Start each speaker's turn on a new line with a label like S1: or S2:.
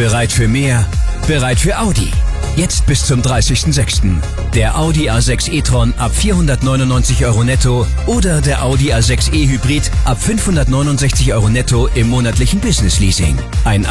S1: Bereit für mehr? Bereit für Audi. Jetzt bis zum 30.06. Der Audi A6 e-tron ab 499 € netto oder der Audi A6 e-Hybrid ab 569 € netto im monatlichen Business Leasing. Ein